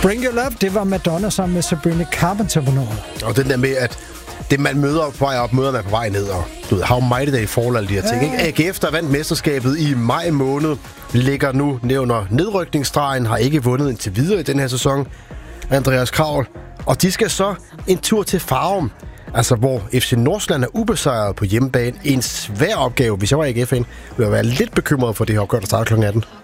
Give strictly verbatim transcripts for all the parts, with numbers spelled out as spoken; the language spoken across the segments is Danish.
Bring Your Love, det var Madonna sammen med Sabrina Carpenter på nummeret. Og den der med, at det man møder på vej op, møder man på vej ned, og du ved, how mighty they fall, alle de her ting, ikke? A G F, der vandt mesterskabet i maj måned, ligger nu, nævner nedrykningsstregen, har ikke vundet indtil videre i den her sæson. Andreas Kraul. Og de skal så en tur til Farum, altså hvor F C Nordsjælland er ubesejret på hjemmebane. En svær opgave, hvis jeg var A G F'en, ville jeg være lidt bekymret for det her opgør, der starter klokken atten.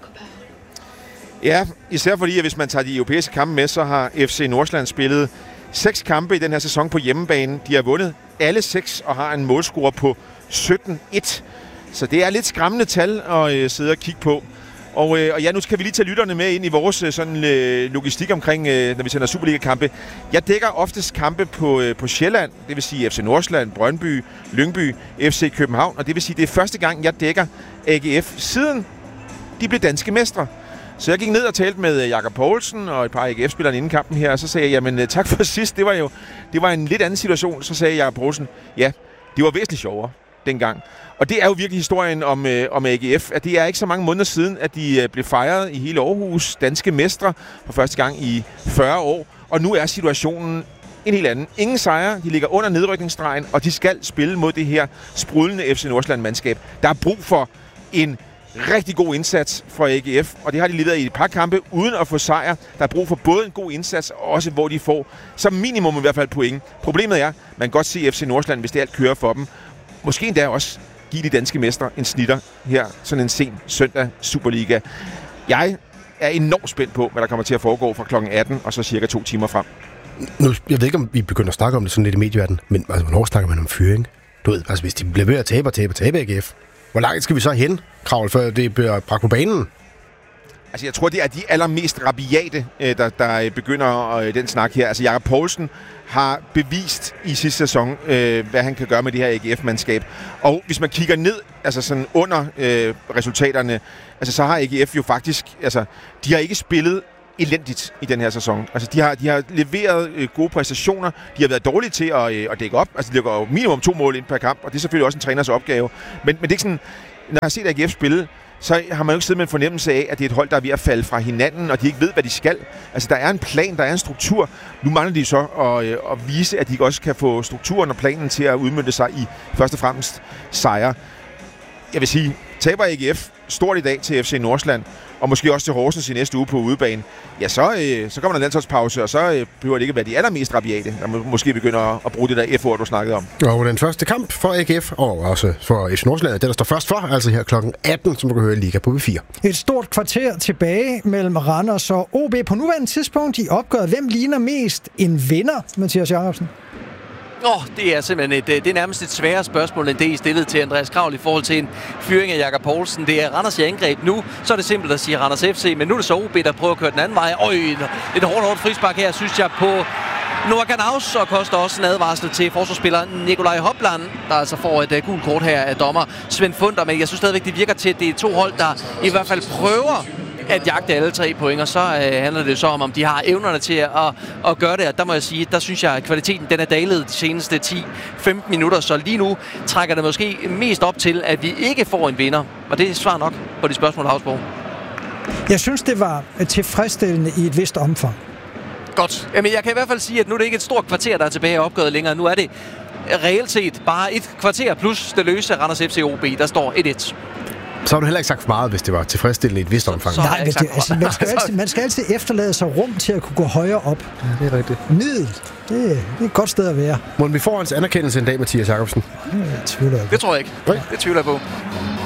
Ja, især fordi, at hvis man tager de europæiske kampe med, så har F C Nordsjælland spillet seks kampe i den her sæson på hjemmebane. De har vundet alle seks og har en målscore på sytten et. Så det er lidt skræmmende tal at øh, sidde og kigge på. Og, øh, og ja, nu skal vi lige tage lytterne med ind i vores øh, sådan, øh, logistik omkring, øh, når vi sender Superliga-kampe. Jeg dækker oftest kampe på, øh, på Sjælland, det vil sige F C Nordsjælland, Brøndby, Lyngby, F C København. Og det vil sige, det er første gang, jeg dækker A G F, siden de blev danske mestre. Så jeg gik ned og talte med Jakob Poulsen og et par A G F-spillere inden kampen her, og så sagde jeg, jamen tak for sidst, det var jo det var en lidt anden situation. Så sagde Jakob Poulsen, ja, det var væsentligt sjovere dengang. Og det er jo virkelig historien om, øh, om A G F, at det er ikke så mange måneder siden, at de øh, blev fejret i hele Aarhus, danske mestre, for første gang i fyrre år. Og nu er situationen en helt anden. Ingen sejre, de ligger under nedrykningsstregen, og de skal spille mod det her sprudlende F C Nordsjælland-mandskab. Der er brug for en rigtig god indsats for A G F, og det har de leveret i et par kampe uden at få sejr. Der er brug for både en god indsats, og også hvor de får som minimum i hvert fald point. Problemet er, man kan godt se F C Nordsjælland, hvis det alt kører for dem. Måske endda også give de danske mestre en snitter her, sådan en sen søndag Superliga. Jeg er enormt spændt på, hvad der kommer til at foregå fra klokken atten, og så cirka to timer frem. Nu, jeg ved ikke, om vi begynder at snakke om det sådan lidt i medieverdenen, men altså, hvornår snakker man om fyring? Du ved, altså hvis de bliver ved at tabe og tabe og tabe A G F, hvor langt skal vi så hen, Kraul, før det bliver bragt på banen? Altså, jeg tror, det er de allermest rabiate, der, der begynder øh, den snak her. Altså, Jakob Poulsen har bevist i sidste sæson, øh, hvad han kan gøre med det her A G F-mandskab. Og hvis man kigger ned, altså sådan under øh, resultaterne, altså så har A G F jo faktisk, altså, de har ikke spillet elendigt i den her sæson. Altså, de har, de har leveret øh, gode præstationer. De har været dårlige til at, øh, at dække op. Altså, de lægger jo minimum to mål ind per kamp, og det er selvfølgelig også en træners opgave. Men, men det er ikke sådan, når jeg har set A G F spille, så har man jo ikke siddet med en fornemmelse af, at det er et hold, der er ved at falde fra hinanden, og de ikke ved, hvad de skal. Altså, der er en plan, der er en struktur. Nu mangler de så at, at vise, at de også kan få strukturen og planen til at udmønte sig i først og fremmest sejre. Jeg vil sige, taber A G F stort i dag til F C Nordsjælland, og måske også til Horsens i næste uge på udebane, ja, så, øh, så kommer der en landsholdspause, og så øh, behøver det ikke være de allermest rabiate, der må, måske begynder at bruge det der F-ord, du snakkede om. Og den første kamp for A G F, og også for F C Nordsjælland, den der står først for, altså her klokken atten, som du kan høre i Liga på B fire. Et stort kvarter tilbage mellem Randers og O B. På nuværende tidspunkt i opgøret, hvem ligner mest en vinder, Mathias Jacobsen? Åh, oh, det er simpelthen et, det er nærmest et sværere spørgsmål, end det I stillede til Andreas Kraul i forhold til en fyring af Jakob Poulsen. Det er Randers i angreb nu, så er det simpelt at sige Randers F C, men nu er det så O B, der prøver at køre den anden vej. Øj, et hårdt, hårdt frispark her, synes jeg, på Noah Ganaus, og koster også en advarsel til forsvarsspilleren Nikolaj Hopland, der altså får et uh, gult kort her af dommer Svend Funder, men jeg synes stadigvæk, det virker til, at det er to hold, der i hvert fald prøver at jagte alle tre point, og så øh, handler det så om, om de har evnerne til at, at, at gøre det, og der må jeg sige, der synes jeg, at kvaliteten den er dalet de seneste ti til femten minutter, så lige nu trækker det måske mest op til, at vi ikke får en vinder, og det er svar nok på de spørgsmål, Havsborg. Jeg synes, det var tilfredsstillende i et vist omfang. Godt. Jamen, jeg kan i hvert fald sige, at nu er det ikke et stort kvarter, der er tilbage i opgøret længere. Nu er det reelt set bare et kvarter plus det løse Randers F C O B, der står et et. Så har du heller ikke sagt for meget, hvis det var tilfredsstillende i et vist omfang. Så, så Nej, men det, altså, man, skal altid, man skal altid efterlade sig rum til at kunne gå højere op. Ja, det er rigtigt. Middel, det, det er et godt sted at være. Må vi få hans anerkendelse en dag, Mathias Jacobsen? Det tvivler jeg på. Det tror jeg ikke. Det tvivler jeg på.